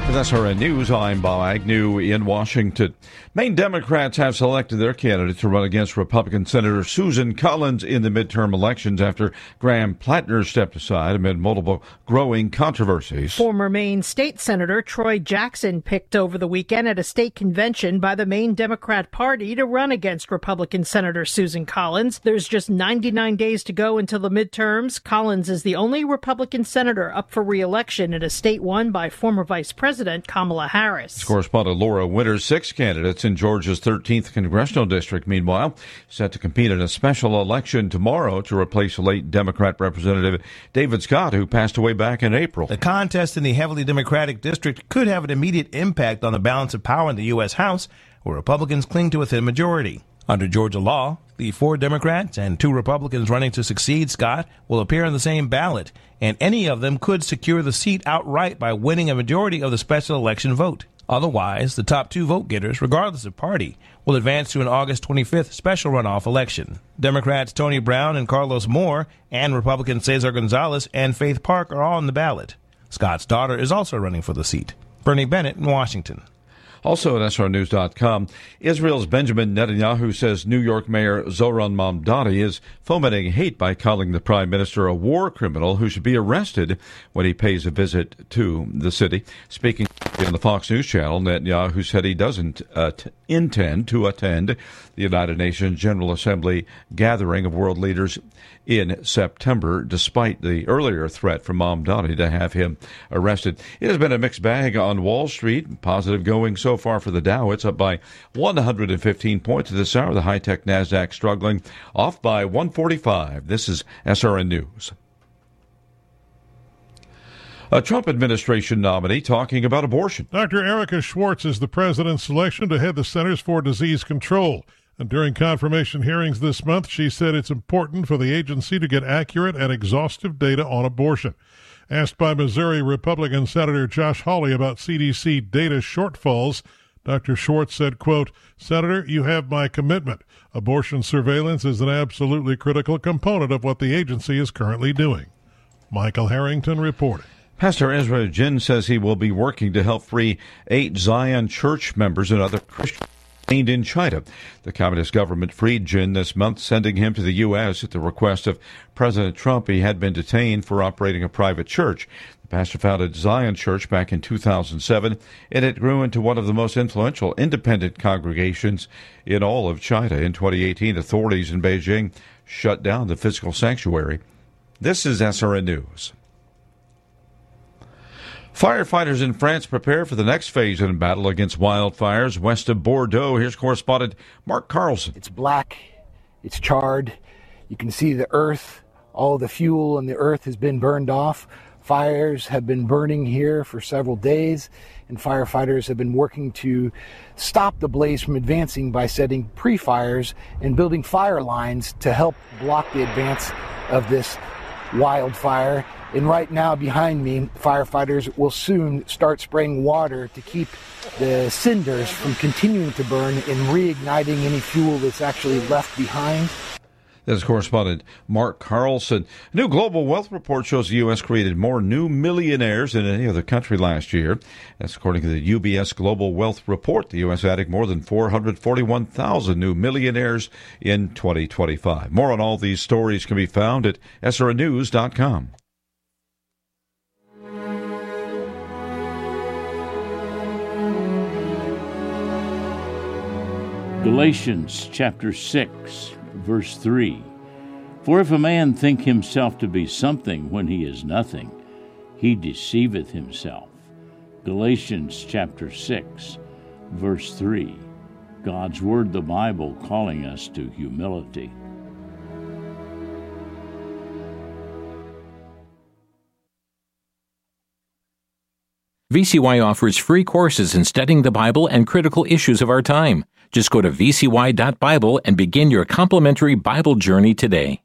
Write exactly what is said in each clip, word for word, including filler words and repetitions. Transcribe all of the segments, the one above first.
With S R N News, I'm Bob Agnew in Washington. Maine Democrats have selected their candidate to run against Republican Senator Susan Collins in the midterm elections after Graham Plattner stepped aside amid multiple growing controversies. Former Maine State Senator Troy Jackson picked over the weekend at a state convention by the Maine Democrat Party to run against Republican Senator Susan Collins. There's just ninety-nine days to go until the midterms. Collins is the only Republican senator up for re-election in a state won by former Vice President Kamala Harris. Correspondent Laura Winters. Six candidates in Georgia's thirteenth congressional district, meanwhile, set to compete in a special election tomorrow to replace late Democrat Representative David Scott, who passed away back in April. The contest in the heavily Democratic district could have an immediate impact on the balance of power in the U S. House, where Republicans cling to a thin majority. Under Georgia law, the four Democrats and two Republicans running to succeed Scott will appear on the same ballot, and any of them could secure the seat outright by winning a majority of the special election vote. Otherwise, the top two vote-getters, regardless of party, will advance to an August twenty-fifth special runoff election. Democrats Tony Brown and Carlos Moore and Republicans Cesar Gonzalez and Faith Park are all on the ballot. Scott's daughter is also running for the seat. Bernie Bennett in Washington. Also at S R news dot com, Israel's Benjamin Netanyahu says New York Mayor Zohran Mamdani is fomenting hate by calling the prime minister a war criminal who should be arrested when he pays a visit to the city. Speaking on the Fox News Channel, Netanyahu said he doesn't uh, t- intend to attend the United Nations General Assembly gathering of world leaders in September, despite the earlier threat from Mamdani to have him arrested. It has been a mixed bag on Wall Street. Positive going so far for the Dow. It's up by one hundred fifteen points at this hour. The high-tech NASDAQ struggling, off by one forty-five. This is S R N News. A Trump administration nominee talking about abortion. Doctor Erica Schwartz is the president's selection to head the Centers for Disease Control. And during confirmation hearings this month, she said it's important for the agency to get accurate and exhaustive data on abortion. Asked by Missouri Republican Senator Josh Hawley about C D C data shortfalls, Doctor Schwartz said, quote, "Senator, you have my commitment. Abortion surveillance is an absolutely critical component of what the agency is currently doing." Michael Harrington reporting. Pastor Ezra Jin says he will be working to help free eight Zion Church members and other Christians detained in China. The communist government freed Jin this month, sending him to the U S at the request of President Trump. He had been detained for operating a private church. The pastor founded Zion Church back in two thousand seven, and it grew into one of the most influential independent congregations in all of China. In twenty eighteen, authorities in Beijing shut down the physical sanctuary. This is S R N News. Firefighters in France prepare for the next phase in the battle against wildfires west of Bordeaux. Here's correspondent Mark Carlson. It's black. It's charred. You can see the earth. All the fuel in the earth has been burned off. Fires have been burning here for several days, and firefighters have been working to stop the blaze from advancing by setting pre-fires and building fire lines to help block the advance of this wildfire. And right now behind me, firefighters will soon start spraying water to keep the cinders from continuing to burn and reigniting any fuel that's actually left behind. That's correspondent Mark Carlson. A new global wealth report shows the U S created more new millionaires than any other country last year. That's according to the U B S Global Wealth Report. The U S added more than four hundred forty-one thousand new millionaires in twenty twenty-five. More on all these stories can be found at S R N news dot com. Galatians chapter six, verse three. For if a man think himself to be something when he is nothing, he deceiveth himself. Galatians chapter six, verse three. God's Word, the Bible, calling us to humility. V C Y offers free courses in studying the Bible and critical issues of our time. Just go to v c y dot bible and begin your complimentary Bible journey today.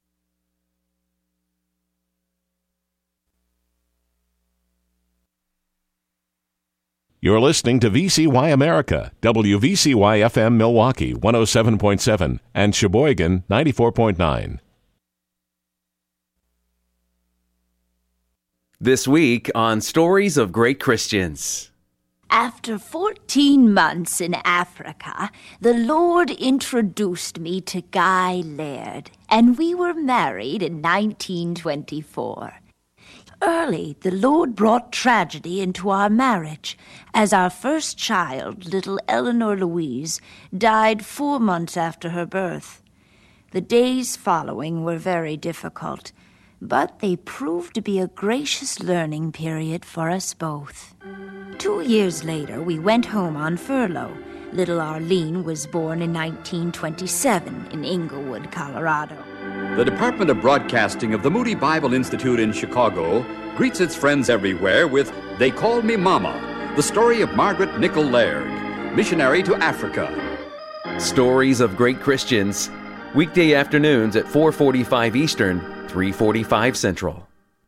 You're listening to V C Y America, W V C Y F M Milwaukee one oh seven point seven and Sheboygan ninety-four point nine. This week on Stories of Great Christians. After fourteen months in Africa, the Lord introduced me to Guy Laird, and we were married in nineteen twenty-four. Early, the Lord brought tragedy into our marriage, as our first child, little Eleanor Louise, died four months after her birth. The days following were very difficult, but they proved to be a gracious learning period for us both. Two years later, we went home on furlough. Little Arlene was born in nineteen twenty-seven in Inglewood, Colorado. The Department of Broadcasting of the Moody Bible Institute in Chicago greets its friends everywhere with They Call Me Mama, the story of Margaret Nichol Laird, missionary to Africa. Stories of Great Christians, weekday afternoons at four forty-five Eastern, three forty-five Central.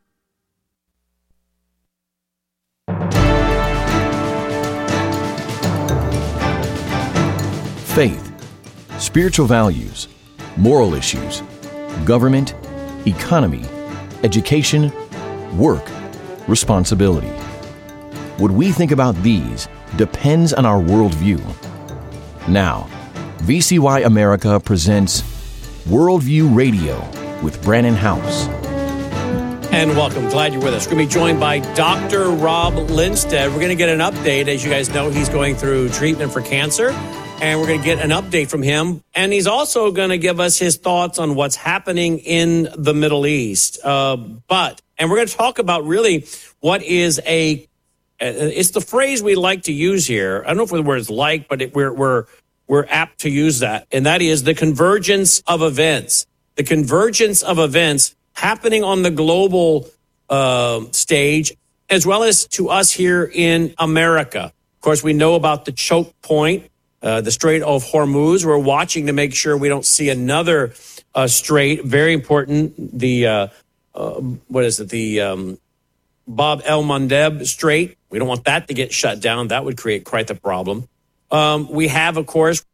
Faith, spiritual values, moral issues, government, economy, education, work, responsibility. What we think about these depends on our worldview. Now, V C Y America presents Worldview Radio with Brannon House. And welcome. Glad you're with us. We're going to be joined by Doctor Rob Lindsted. We're going to get an update. As you guys know, he's going through treatment for cancer. And we're going to get an update from him. And he's also going to give us his thoughts on what's happening in the Middle East. Uh, but, and we're going to talk about really what is a, it's the phrase we like to use here. I don't know if the word is like, but it, we're, we're, we're apt to use that. And that is the convergence of events. The convergence of events happening on the global uh, stage, as well as to us here in America. Of course, we know about the choke point. Uh, the Strait of Hormuz. We're watching to make sure we don't see another uh, strait. Very important. The, uh, uh, what is it? The um, Bab el-Mandeb Strait. We don't want that to get shut down. That would create quite the problem. Um, we have, of course,